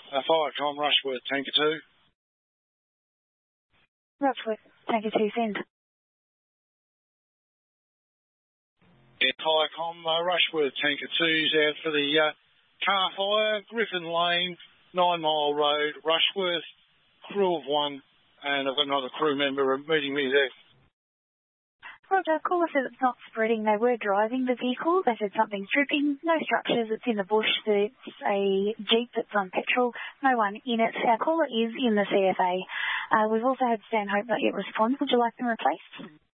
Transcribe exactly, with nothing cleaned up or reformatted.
Uh, Firecom, Rushworth, Tanker two. Rushworth, Tanker two, send. Yeah, Firecom, uh, Rushworth, Tanker two's out for the uh, car fire, Griffin Lane, Nine Mile Road, Rushworth, crew of one, and I've got another crew member meeting me there. Roger, caller said it's not spreading. They were driving the vehicle. They said something's dripping. No structures. It's in the bush. It's a Jeep that's on petrol. No one in it. Our caller is in the C F A. Uh, we've also had Stanhope not yet respond. Would you like them replaced?